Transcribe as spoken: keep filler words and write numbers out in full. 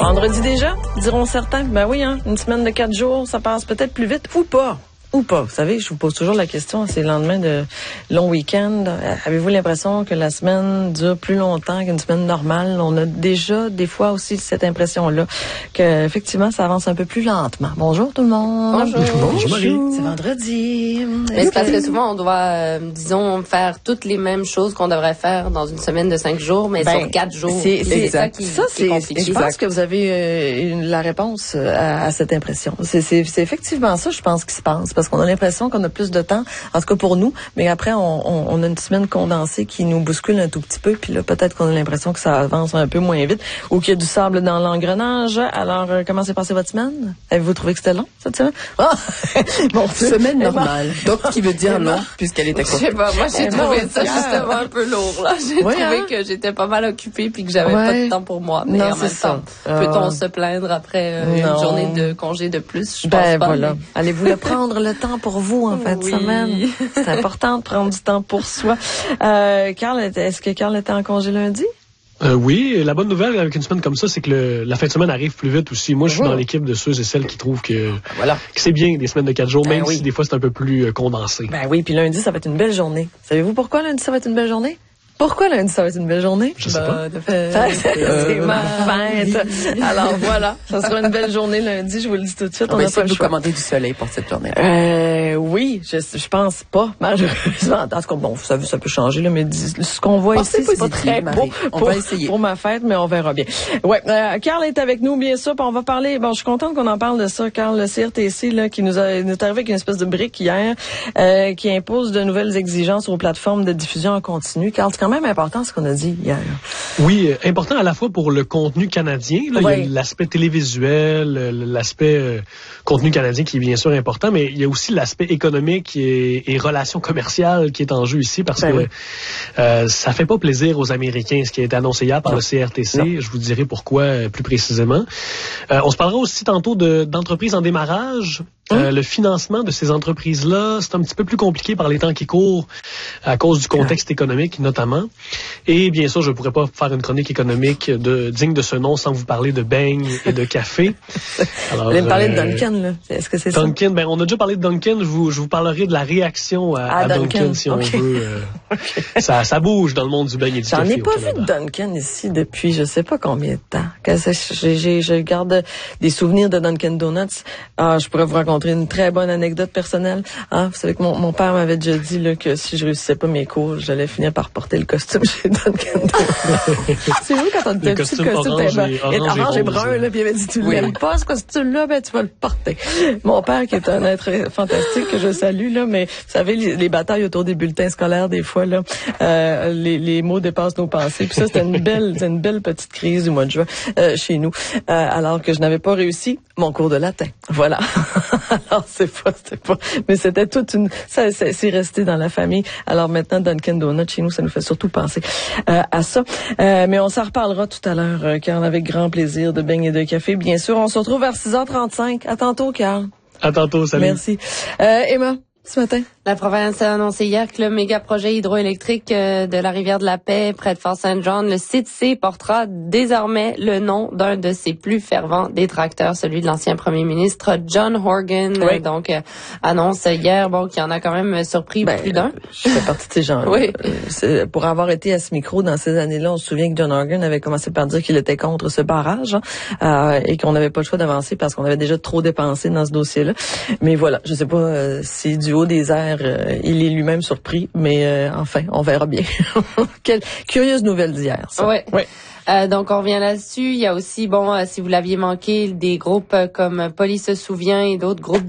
Vendredi déjà, diront certains. Ben oui, hein, une semaine de quatre jours, ça passe peut-être plus vite ou pas. Ou pas. Vous savez, je vous pose toujours la question, c'est le lendemain de long week-end. Avez-vous l'impression que la semaine dure plus longtemps qu'une semaine normale? On a déjà, des fois aussi, cette impression-là que effectivement, ça avance un peu plus lentement. Bonjour tout le monde. Bonjour. Bonjour Marie. C'est vendredi. Mais c'est parce que souvent, on doit, euh, disons, faire toutes les mêmes choses qu'on devrait faire dans une semaine de cinq jours, mais ben, sur quatre jours. C'est, c'est ça qui, ça, qui est c'est, compliqué. je pense que vous avez euh, une, la réponse à, à cette impression. C'est, c'est, c'est effectivement ça, je pense, qui se passe. Parce qu'on a l'impression qu'on a plus de temps, en tout cas pour nous, mais après, on, on, on a une semaine condensée qui nous bouscule un tout petit peu, puis là, peut-être qu'on a l'impression que ça avance un peu moins vite, ou qu'il y a du sable dans l'engrenage. Alors, euh, comment s'est passée votre semaine? Avez-vous trouvé que c'était long, cette semaine? Ah! Bon, semaine normale. Donc, ce qui veut dire non, puisqu'elle était courte. Je sais pas, moi, j'ai Ben trouvé non, ça justement un peu lourd, là. J'ai ouais, trouvé hein? que j'étais pas mal occupée puis que j'avais Ouais. pas de temps pour moi. Mais Non, en c'est même ça. temps, Euh... peut-on se plaindre après euh, une Non. journée de congé de plus? Je Ben pense pas. voilà. Mais... Allez-vous le prendre le temps pour vous en fin de Oui. semaine? C'est important de prendre du temps pour soi. Euh, Carl, est-ce que Carl était en congé lundi? Euh, oui, la bonne nouvelle avec une semaine comme ça, c'est que le, la fin de semaine arrive plus vite aussi. Moi, je suis Mmh. dans l'équipe de ceux et celles qui trouvent que, Voilà. que c'est bien des semaines de quatre jours, Ben même oui. si des fois c'est un peu plus euh, condensé. Ben oui, puis lundi, ça va être une belle journée. Savez-vous pourquoi lundi, ça va être une belle journée? Pourquoi lundi, ça va être une belle journée? Je sais Bah, pas. de fait, C'est euh, ma fête. Alors voilà, ça sera une belle journée lundi, je vous le dis tout de suite. On On va n'a essayer pas de le vous choix. commander du soleil pour cette journée. Euh, oui, je, je pense pas, malheureusement. En tout cas, bon, ça, ça peut changer, là, mais dis- ce qu'on voit Pensez ici, c'est pas positif, très beau Marie. On pour, va essayer. pour ma fête, mais on verra bien. Ouais, euh, Carl est avec nous, bien sûr, puis on va parler, bon, je suis contente qu'on en parle de ça, Carl, le C R T C, là, qui nous a, nous est arrivé avec une espèce de brique hier, euh, qui impose de nouvelles exigences aux plateformes de diffusion en continu. Carl, c'est quand même important ce qu'on a dit hier. Oui, euh, important à la fois pour le contenu canadien. Là, Ouais. il y a l'aspect télévisuel, euh, l'aspect euh, contenu canadien qui est bien sûr important, mais il y a aussi l'aspect économique et, et relations commerciales qui est en jeu ici parce Ben que oui. euh, ça fait pas plaisir aux Américains ce qui a été annoncé hier par Non. le C R T C. Non. Je vous dirai pourquoi euh, plus précisément. Euh, on se parlera aussi tantôt de, d'entreprises en démarrage. Euh, le financement de ces entreprises-là, c'est un petit peu plus compliqué par les temps qui courent à cause du contexte économique notamment. Et bien sûr, je ne pourrais pas faire une chronique économique de, digne de ce nom sans vous parler de beignes et de café. Alors, Vous allez me parler de euh, Duncan, là. Est-ce que c'est Duncan, ben on a déjà parlé de Duncan. Je vous, je vous parlerai de la réaction à, À à Duncan, Duncan, si on ok. veut. Euh, ça, ça bouge dans le monde du beigne et du ça? J'en café ai au pas vu Canada. de Duncan ici depuis je sais pas combien de temps. Que c'est- j'ai, j'ai, je garde des souvenirs de Dunkin' Donuts. Ah, je pourrais vous raconter une très bonne anecdote personnelle. Ah, vous savez que mon, mon père m'avait déjà dit là, que si je réussissais pas mes cours, j'allais finir par porter le costume chez Dunkin' Donuts. C'est vous quand on était Le petit, costume le costume orange était et- ben, orange et orange et rose. brun, là, puis il avait dit tu Oui. l'aimes pas ce costume-là, ben tu vas le porter. Mon père qui est un être fantastique que je salue là, mais vous savez les, les batailles autour des bulletins scolaires des fois là, euh, les, les mots dépassent nos pensées. Puis ça c'était une belle, c'était une belle petite crise du mois de juin euh, chez nous, euh, alors que je n'avais pas réussi mon cours de latin. Voilà. Alors c'est pas, c'était pas, mais c'était toute une, ça, c'est, c'est resté dans la famille. Alors maintenant Dunkin' Donuts chez nous, ça nous fait surtout penser euh, à ça. Euh, mais on s'en reparlera tout à l'heure, euh, Carl, avec grand plaisir de beignes et de café. Bien sûr, on se retrouve vers six heures trente-cinq. À tantôt, Carl. À tantôt, salut. Merci. Euh, Emma, ce matin. La province a annoncé hier que le méga projet hydroélectrique euh, de la rivière de la Paix près de Fort Saint John, le site C, portera désormais le nom d'un de ses plus fervents détracteurs, celui de l'ancien premier ministre John Horgan. Oui. Euh, donc, euh, annonce hier, bon, qui en a quand même surpris Ben, plus d'un. Je fais partie de ces gens-là. Oui. Euh, c'est- pour avoir été à ce micro dans ces années-là, on se souvient que John Horgan avait commencé par dire qu'il était contre ce barrage hein, euh, et qu'on n'avait pas le choix d'avancer parce qu'on avait déjà trop dépensé dans ce dossier-là. Mais voilà, je sais pas euh, si du haut des airs, euh, il est lui-même surpris, mais euh, enfin, on verra bien. Quelle curieuse nouvelle d'hier, ça. Ouais. Ouais. Euh, donc, on revient là-dessus. Il y a aussi, bon, euh, si vous l'aviez manqué, des groupes euh, comme Police se souvient et d'autres groupes